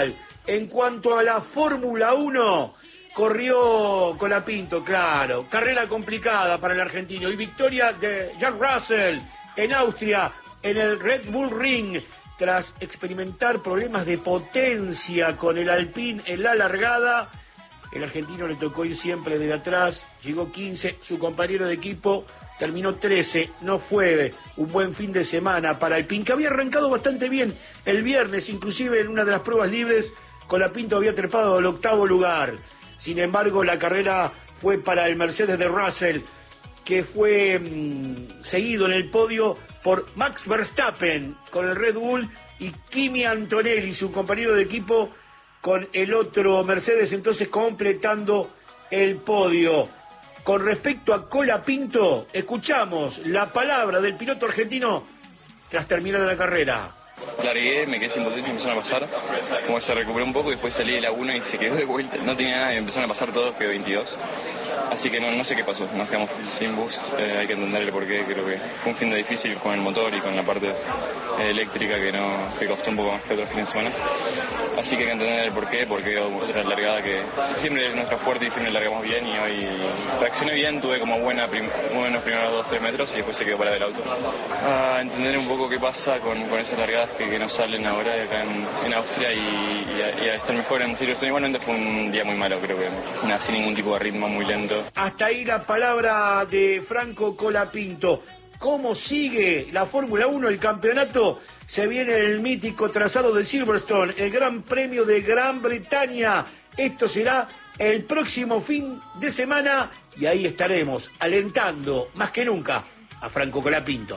Mundial. En cuanto a la Fórmula 1, corrió Colapinto, claro. Carrera complicada para el argentino. Y victoria de Jack Russell en Austria, en el Red Bull Ring, tras experimentar problemas de potencia con el Alpine en la largada. El argentino le tocó ir siempre desde atrás, llegó 15, su compañero de equipo terminó 13, no fue un buen fin de semana para Alpine, que había arrancado bastante bien el viernes, inclusive en una de las pruebas libres, Colapinto había trepado al 8º lugar. Sin embargo, la carrera fue para el Mercedes de Russell, que fue seguido en el podio por Max Verstappen con el Red Bull y Kimi Antonelli, su compañero de equipo, con el otro Mercedes, entonces completando el podio. Con respecto a Colapinto, escuchamos la palabra del piloto argentino tras terminar la carrera. Largué, me quedé sin potencia y empezaron a pasar. Como que se recuperó un poco y después salí de la 1 y se quedó de vuelta. No tenía nada y empezaron a pasar todos, quedó 22. Así que no sé qué pasó, nos quedamos sin boost. Hay que entender el porqué. Creo que fue un fin de difícil con el motor y con la parte eléctrica que costó un poco más que otros fines de semana. Así que hay que entender el porqué, porque otra largada que siempre es nuestra fuerte y siempre largamos bien. Y hoy reaccioné bien, tuve como buenos primeros 2-3 metros y después se quedó parado el auto. A entender un poco qué pasa con esas largadas que nos salen ahora acá en Austria y a estar mejor en Silverstone. Igualmente fue un día muy malo, creo que sin ningún tipo de ritmo, muy lento. Hasta ahí la palabra de Franco Colapinto. ¿Cómo sigue la Fórmula 1? El campeonato se viene en el mítico trazado de Silverstone, el Gran Premio de Gran Bretaña. Esto será el próximo fin de semana y ahí estaremos alentando más que nunca a Franco Colapinto.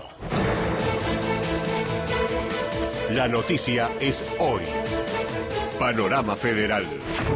La noticia es hoy. Panorama Federal.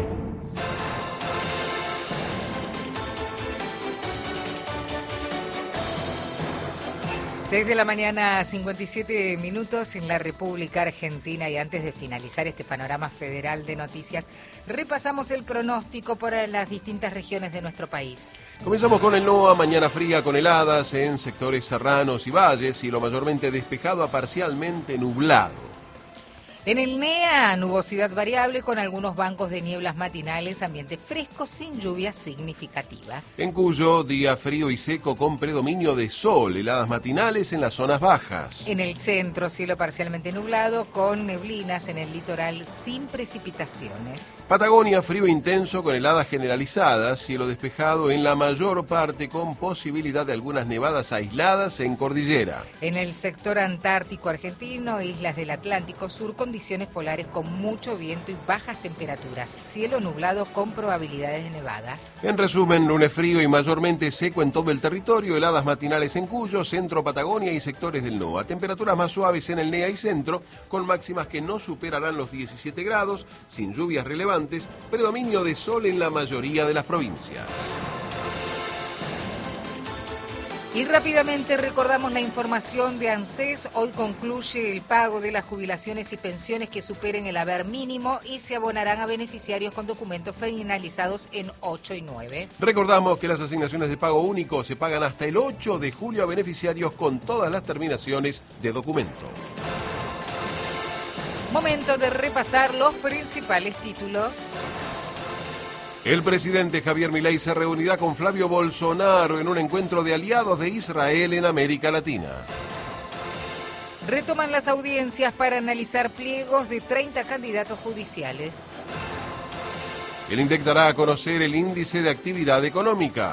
Seis de la mañana, 57 minutos en la República Argentina, y antes de finalizar este panorama federal de noticias, repasamos el pronóstico para las distintas regiones de nuestro país. Comenzamos con el NOA, mañana fría con heladas en sectores serranos y valles, y lo mayormente despejado a parcialmente nublado. En el NEA, nubosidad variable con algunos bancos de nieblas matinales, ambiente fresco sin lluvias significativas. En Cuyo, día frío y seco con predominio de sol, heladas matinales en las zonas bajas. En el centro, cielo parcialmente nublado con neblinas en el litoral sin precipitaciones. Patagonia, frío intenso con heladas generalizadas, cielo despejado en la mayor parte con posibilidad de algunas nevadas aisladas en cordillera. En el sector antártico argentino, islas del Atlántico Sur, condiciones polares con mucho viento y bajas temperaturas. Cielo nublado con probabilidades de nevadas. En resumen, lunes frío y mayormente seco en todo el territorio, heladas matinales en Cuyo, centro, Patagonia y sectores del NOA. Temperaturas más suaves en el NEA y centro, con máximas que no superarán los 17 grados, sin lluvias relevantes, predominio de sol en la mayoría de las provincias. Y rápidamente recordamos la información de ANSES. Hoy concluye el pago de las jubilaciones y pensiones que superen el haber mínimo y se abonarán a beneficiarios con documentos finalizados en 8 y 9. Recordamos que las asignaciones de pago único se pagan hasta el 8 de julio a beneficiarios con todas las terminaciones de documento. Momento de repasar los principales títulos. El presidente Javier Milei se reunirá con Flavio Bolsonaro en un encuentro de aliados de Israel en América Latina. Retoman las audiencias para analizar pliegos de 30 candidatos judiciales. El INDEC dará a conocer el índice de actividad económica.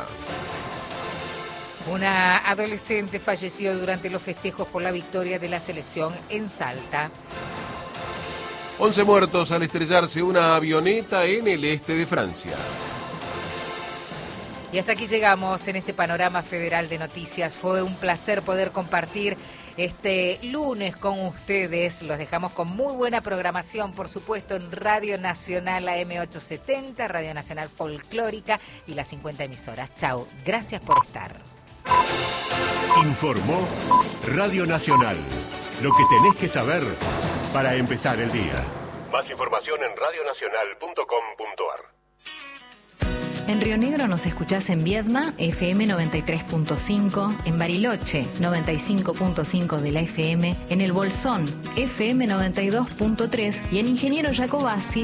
Una adolescente falleció durante los festejos por la victoria de la selección en Salta. 11 muertos al estrellarse una avioneta en el este de Francia. Y hasta aquí llegamos en este panorama federal de noticias. Fue un placer poder compartir este lunes con ustedes. Los dejamos con muy buena programación, por supuesto, en Radio Nacional AM870, Radio Nacional Folclórica y las 50 emisoras. Chau, gracias por estar. Informó Radio Nacional. Lo que tenés que saber para empezar el día. Más información en radionacional.com.ar. En Río Negro nos escuchás en Viedma, FM 93.5, en Bariloche, 95.5 de la FM, en El Bolsón, FM 92.3 y en Ingeniero Jacobasi,